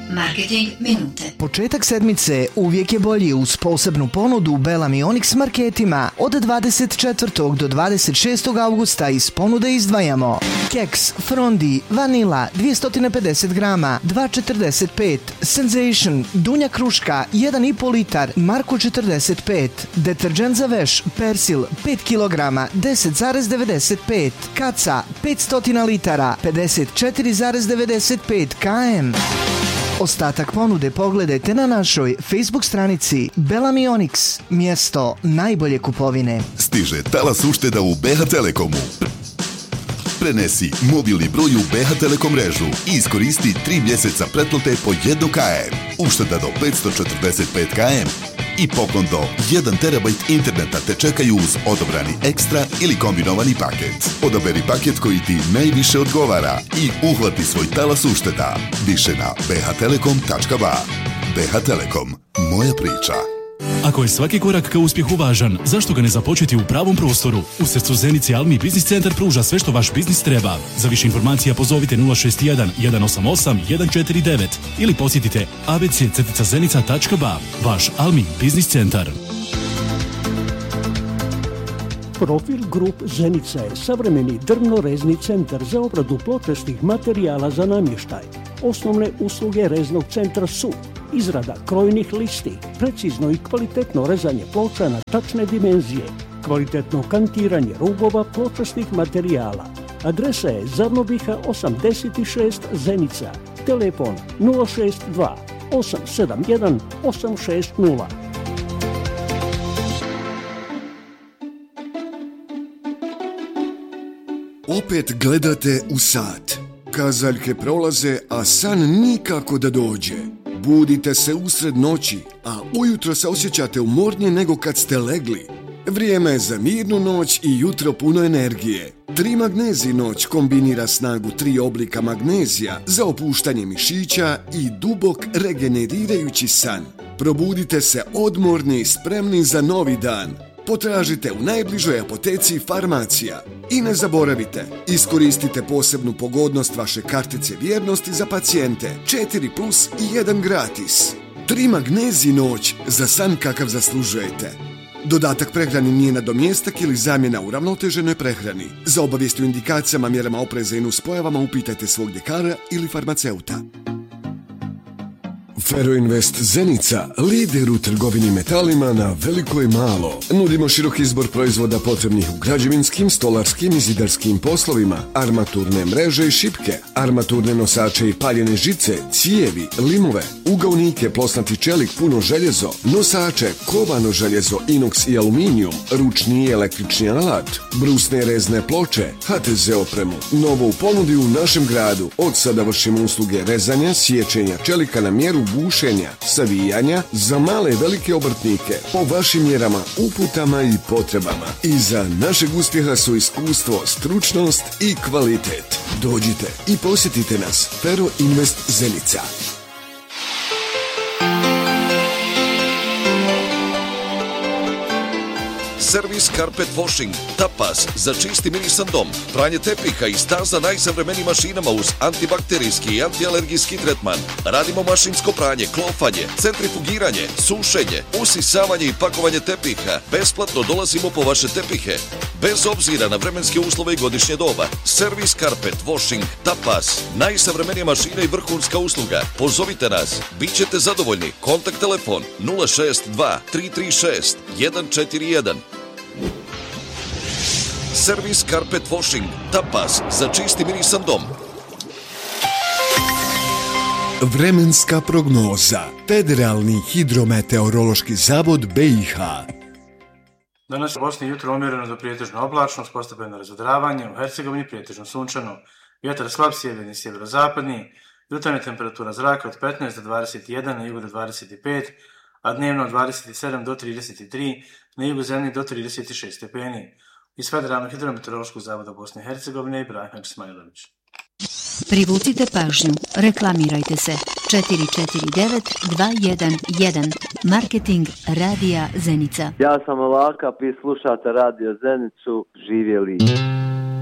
Marketing minute. Početak sedmice uvijek je bolji uz posebnu ponudu u Bellamy Onyx marketima. Od 24. do 26. augusta iz ponude izdvajamo keks Frondi vanila 250 grama 2,45, Sensation dunja kruška 1,5 litar Marko 45, deterđent za veš Persil 5 kg 10,95, Kaca 500 litara 54,95 km. Ostatak ponude pogledajte na našoj Facebook stranici Bellamy Onyx, mjesto najbolje kupovine. Stiže talas ušteda u BH Telekomu. Prenesi mobilni broj u BH Telekom mrežu i iskoristi 3 mjeseca pretplate po 1 km. Ušteda do 545 km i poklon do 1 terabajt interneta te čekaju uz odabrani ekstra ili kombinovani paket. Odaberi paket koji ti najviše odgovara i uhvati svoj talas ušteda. Više na bhtelekom.ba. BH Telekom. Moja priča. Ako je svaki korak ka uspjehu važan, zašto ga ne započeti u pravom prostoru? U srcu Zenice Almi Biznis Centar pruža sve što vaš biznis treba. Za više informacija pozovite 061 188 149 ili posjetite abc-zenica.ba. Vaš Almi Biznis Centar. Profil Grup Zenica je savremeni drvno-rezni centar za obradu pločastih materijala za namještaj. Osnovne usluge reznog centra su izrada krojnih listi, precizno i kvalitetno rezanje ploča na tačne dimenzije, kvalitetno kantiranje rubova pločastih materijala. Adresa je Zavnobiha 86 Zenica. Telefon 062 871 860. Opet gledate u sat. Kazaljke prolaze, a san nikako da dođe. Budite se usred noći, a ujutro se osjećate umornije nego kad ste legli. Vrijeme je za mirnu noć i jutro puno energije. 3 magnezij noć kombinira snagu 3 oblika magnezija za opuštanje mišića i dubok regenerirajući san. Probudite se odmorni i spremni za novi dan. Potražite u najbližoj apoteci Farmacija. I ne zaboravite, iskoristite posebnu pogodnost vaše kartice vjernosti za pacijente. 4 plus i 1 gratis. 3 magnezij noć za san kakav zaslužujete. Dodatak prehrani nije nadomjestak ili zamjena u ravnoteženoj prehrani. Za obavijesti o indikacijama, mjerama opreza i nuspojavama upitajte svog ljekara ili farmaceuta. Feroinvest Zenica, lider u trgovini metalima na veliko i malo. Nudimo širok izbor proizvoda potrebnih u građevinskim, stolarskim i zidarskim poslovima, armaturne mreže i šipke, armaturne nosače i paljene žice, cijevi, limove, ugaonike, plosnati čelik, puno željezo, nosače, kovano željezo, inoks i aluminijum, ručni i električni alat, brusne rezne ploče, HTZ opremu. Novo u ponudi u našem gradu. Od sada vršimo usluge rezanja, sječenja čelika na mjeru, bušenja, savijanja za male i velike obrtnike po vašim mjerama, uputama i potrebama. Iza našeg uspjeha su iskustvo, stručnost i kvalitet. Dođite i posjetite nas. Fero Invest Zenica. Servis Carpet Washing, tapas za čisti mirisan dom, pranje tepiha i staza najsavremenijim mašinama uz antibakterijski i antialergijski tretman. Radimo mašinsko pranje, klofanje, centrifugiranje, sušenje, usisavanje i pakovanje tepiha. Besplatno dolazimo po vaše tepihe. Bez obzira na vremenske uslove i godišnje doba. Servis Carpet Washing, tapas, najsavremenija mašina i vrhunska usluga. Pozovite nas, bit ćete zadovoljni. Kontakt telefon 062 336 141. Servis Carpet Washing, tapas za čisti mirisan dom. Vremenska prognoza. Federalni hidrometeorološki zavod BiH. Danas u Bosni jutro umjereno do prijetežno oblačno, s postepeno razvedravanje, u Hercegovini prijetežno sunčano, vjetar slab sjeverni i sjeverozapadni, jutarnja temperatura zraka od 15 do 21, na jugu do 25, a dnevno od 27 do 33, na jugu zemlji do 36 stepeni. Iz Federalnog hidrometeorološkog zavoda Bosne i Hercegovine, Ibrahim Ismailović. Privucite pažnju, reklamirajte se. 449 211. Marketing Radija Zenica. Ja sam Ovaka, vi slušate Radio Zenicu, živjeli.